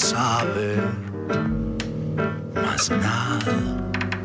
saber más nada.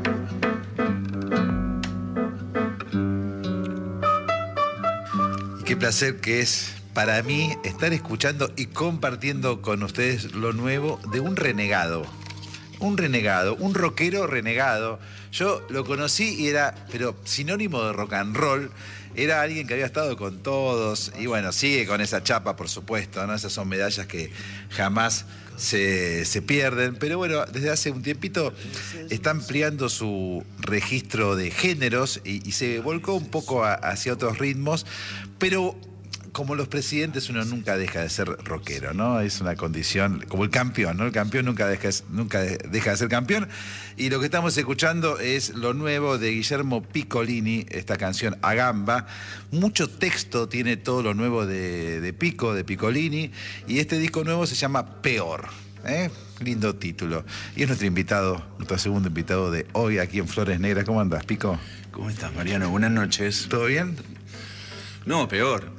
Qué placer que es para mí estar escuchando y compartiendo con ustedes lo nuevo de un renegado. Un renegado, un rockero renegado. Yo lo conocí y era, pero sinónimo de rock and roll. Era alguien que había estado con todos y bueno, sigue con esa chapa, por supuesto, ¿no? Esas son medallas que jamás se pierden. Pero bueno, desde hace un tiempito está ampliando su registro de géneros y se volcó un poco hacia otros ritmos, pero como los presidentes uno nunca deja de ser rockero, ¿no? Es una condición, como el campeón, ¿no? El campeón nunca deja de ser campeón. Y lo que estamos escuchando es lo nuevo de Guillermo Piccolini, esta canción A Gamba. Mucho texto tiene todo lo nuevo de Piccolini. Y este disco nuevo se llama Peor. Lindo título. Y es nuestro invitado, nuestro segundo invitado de hoy aquí en Flores Negras. ¿Cómo andás, Pico? ¿Cómo estás, Mariano? Buenas noches. ¿Todo bien? No, peor.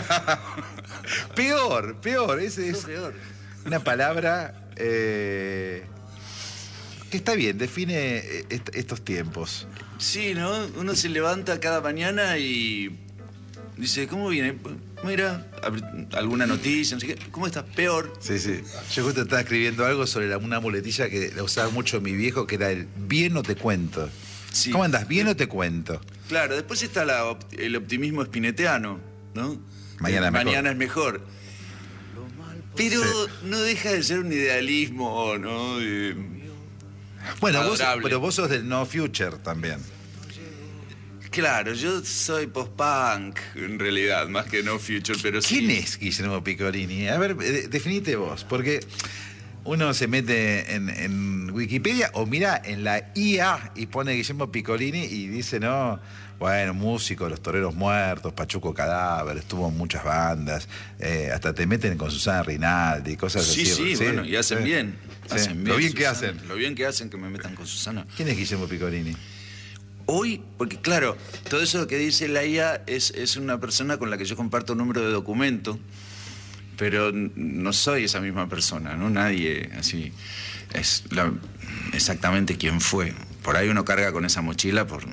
Peor. Ese es peor. Una palabra que está bien, define estos tiempos. Sí, ¿no? Uno se levanta cada mañana y dice, ¿cómo viene? Mira, alguna noticia, no sé qué. ¿Cómo estás? Peor. Sí. Yo justo estaba escribiendo algo sobre una muletilla que la usaba mucho mi viejo, que era el bien no te cuento. Sí. ¿Cómo andas? Bien no te cuento. Claro, después está el optimismo espineteano, ¿no? Mañana es mejor. Pero sí, no deja de ser un idealismo, ¿no? Bueno, pero vos sos del No Future también. Claro, yo soy post-punk, en realidad, más que No Future, pero sí. ¿Quién es Guillermo Piccolini? A ver, definite vos, porque uno se mete en Wikipedia o mira en la IA y pone Guillermo Piccolini y dice, no, bueno, músico, Los Toreros Muertos, Pachuco Cadáver, estuvo en muchas bandas, hasta te meten con Susana Rinaldi y cosas así. Sí, bueno, y hacen bien. Sí. Hacen bien. Lo bien Susana, que hacen. Lo bien que hacen que me metan con Susana. ¿Quién es Guillermo Piccolini? Hoy, porque claro, todo eso que dice la IA es una persona con la que yo comparto un número de documento, pero no soy esa misma persona, ¿no? Nadie así es exactamente quién fue. Por ahí uno carga con esa mochila por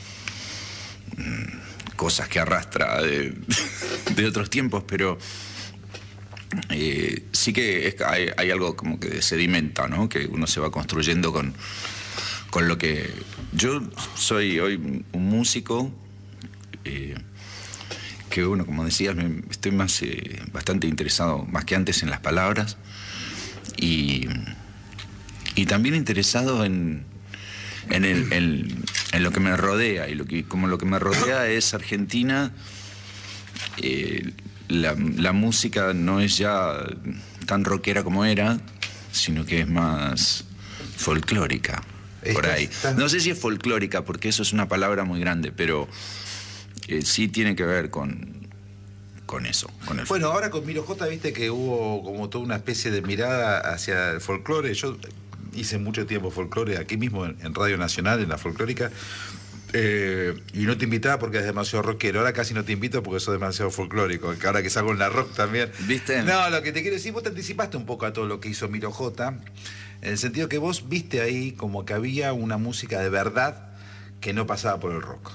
cosas que arrastra de otros tiempos, pero sí que hay algo como que sedimenta, ¿no? Que uno se va construyendo con lo que... Yo soy hoy un músico que, bueno, como decías, estoy bastante interesado, más que antes, en las palabras y también interesado en lo que me rodea, y como lo que me rodea es Argentina, la música no es ya tan rockera como era, sino que es más folclórica. Por ahí. No sé si es folclórica, porque eso es una palabra muy grande, pero sí tiene que ver con eso. Con el bueno, ahora con Miro J, viste que hubo como toda una especie de mirada hacia el folclore. Yo hice mucho tiempo folclore aquí mismo en Radio Nacional, en la folclórica, y no te invitaba porque es demasiado rockero. Ahora casi no te invito porque sos demasiado folclórico. Ahora que salgo en la rock también. ¿Viste? No, lo que te quiero decir, vos te anticipaste un poco a todo lo que hizo Miro J, en el sentido que vos viste ahí como que había una música de verdad que no pasaba por el rock.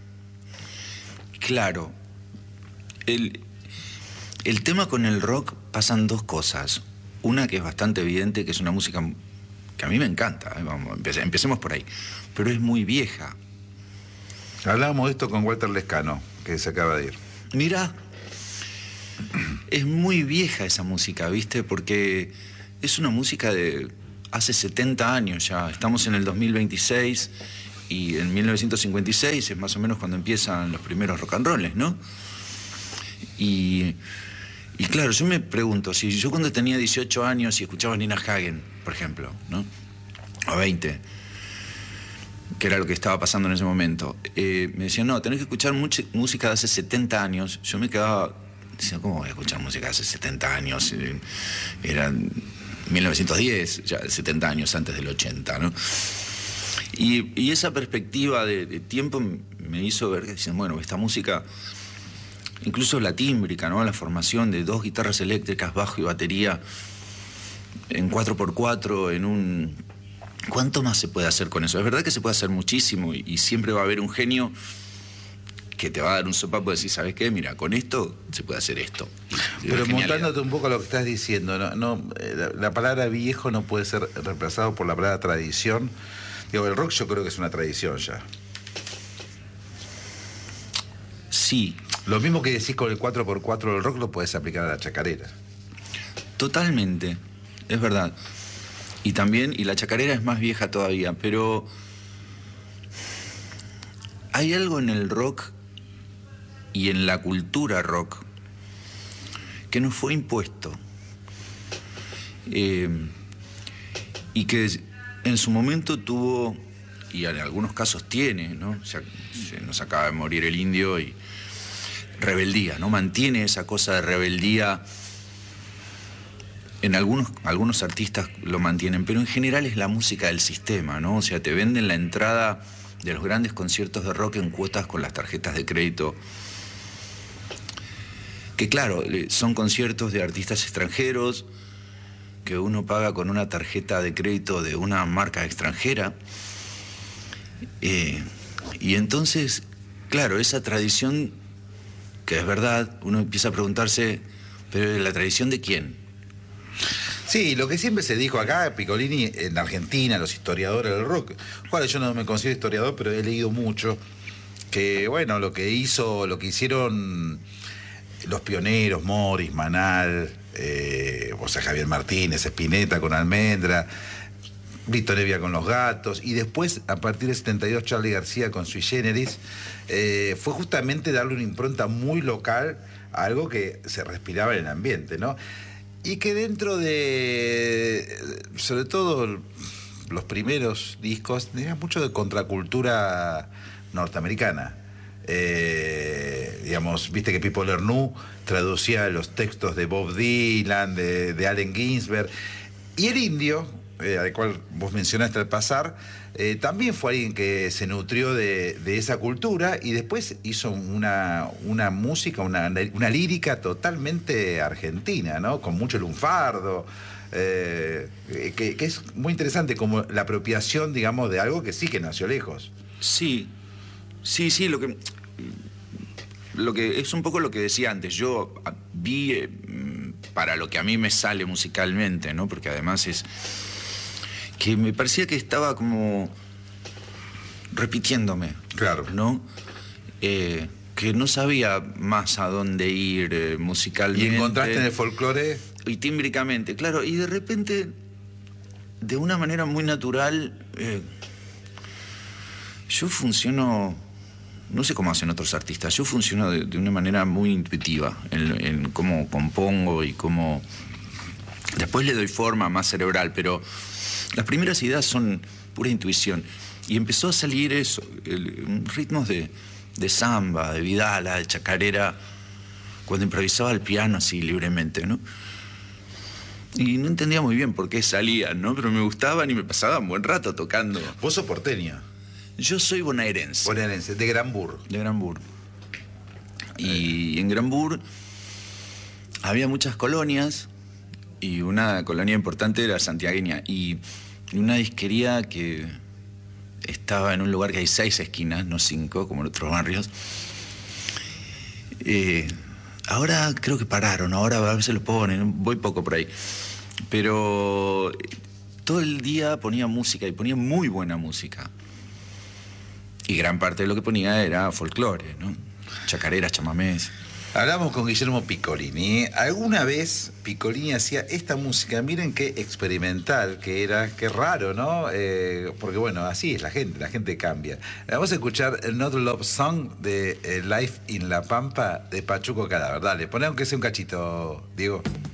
Claro. El tema con el rock pasan dos cosas. Una que es bastante evidente, que es una música que a mí me encanta. Vamos, empecemos por ahí. Pero es muy vieja. Hablábamos de esto con Walter Lescano, que se acaba de ir. Mira, es muy vieja esa música, ¿viste? Porque es una música de hace 70 años ya. Estamos en el 2026 y en 1956 es más o menos cuando empiezan los primeros rock and rolls, ¿no? Y claro, yo me pregunto, si yo cuando tenía 18 años y escuchaba a Nina Hagen, por ejemplo, ¿no? O 20, que era lo que estaba pasando en ese momento, me decían, no, tenés que escuchar música de hace 70 años. Yo me quedaba diciendo, ¿cómo voy a escuchar música de hace 70 años? Eran 1910, ya 70 años antes del 80, ¿no? Y esa perspectiva de tiempo me hizo ver que dicen, bueno, esta música, incluso la tímbrica, ¿no? La formación de dos guitarras eléctricas, bajo y batería, en 4x4, en un... ¿Cuánto más se puede hacer con eso? Es verdad que se puede hacer muchísimo y siempre va a haber un genio que te va a dar un sopapo y decir, ¿sabes qué? Mira, con esto se puede hacer esto. Pero montándote un poco lo que estás diciendo, la palabra viejo no puede ser reemplazado por la palabra tradición. Digo, el rock yo creo que es una tradición ya. Sí. Lo mismo que decís con el 4x4 del rock lo puedes aplicar a la chacarera. Totalmente, es verdad. Y también, y la chacarera es más vieja todavía, pero hay algo en el rock y en la cultura rock que nos fue impuesto. Y que en su momento tuvo, y en algunos casos tiene, ¿no? Se nos acaba de morir el indio y rebeldía, ¿no? Mantiene esa cosa de rebeldía. En algunos artistas lo mantienen, pero en general es la música del sistema, ¿no? O sea, te venden la entrada de los grandes conciertos de rock en cuotas con las tarjetas de crédito. Que claro, son conciertos de artistas extranjeros que uno paga con una tarjeta de crédito de una marca extranjera. Y entonces, claro, esa tradición, que es verdad, uno empieza a preguntarse, ¿pero la tradición de quién? Sí, lo que siempre se dijo acá, Piccolini, en Argentina, los historiadores del rock, cual yo no me considero historiador, pero he leído mucho, que bueno, lo que hicieron los pioneros, Morris, Manal, o sea, Javier Martínez, Spinetta con Almendra, Vito Nevia con Los Gatos, y después, a partir del 72, Charly García con Sui Generis, fue justamente darle una impronta muy local a algo que se respiraba en el ambiente, ¿no? Y que dentro de, sobre todo los primeros discos, tenía mucho de contracultura norteamericana. Digamos, viste que Pipo Lernoux traducía los textos de Bob Dylan, de Allen Ginsberg. Y el indio, al cual vos mencionaste al pasar, también fue alguien que se nutrió de esa cultura y después hizo una música, una lírica totalmente argentina, ¿no? Con mucho lunfardo, que es muy interesante como la apropiación, digamos, de algo que sí que nació lejos. Sí, lo que es un poco lo que decía antes. Yo vi para lo que a mí me sale musicalmente, ¿no? Porque además es que me parecía que estaba como repitiéndome, claro, ¿no? Que no sabía más a dónde ir musicalmente. ¿Y encontraste en el folclore? Y tímbricamente, claro, y de repente, de una manera muy natural, yo funciono, no sé cómo hacen otros artistas, yo funciono de una manera muy intuitiva en cómo compongo y cómo... Después le doy forma más cerebral, pero las primeras ideas son pura intuición. Y empezó a salir eso, ritmos de samba, de vidala, de chacarera, cuando improvisaba el piano así libremente, ¿no? Y no entendía muy bien por qué salían, ¿no? Pero me gustaban y me pasaban buen rato tocando. ¿Vos sos porteño? Yo soy bonaerense. Bonaerense, de Granburg. De Granburg. Y en Granburg había muchas colonias y una colonia importante era santiagueña y una disquería que estaba en un lugar que hay 6 esquinas, no 5, como en otros barrios. Ahora creo que pararon, ahora a veces lo ponen, voy poco por ahí. Pero todo el día ponía música y ponía muy buena música. Y gran parte de lo que ponía era folclore, ¿no? Chacareras, chamamés. Hablamos con Guillermo Piccolini. Alguna vez Piccolini hacía esta música, miren qué experimental que era, qué raro, ¿no? Porque bueno, así es la gente cambia. Vamos a escuchar Another Love Song de Life in La Pampa de Pachuco Cadáver. Dale, poné aunque sea un cachito, Diego.